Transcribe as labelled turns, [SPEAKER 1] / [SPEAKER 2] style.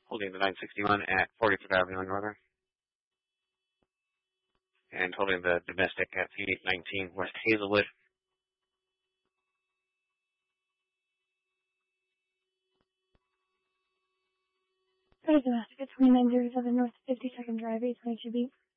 [SPEAKER 1] Holding the 961 at 45th Avenue and Northern. And holding the domestic at 819 West Hazelwood.
[SPEAKER 2] Domestic at 2907 North 52nd Drive, 822B.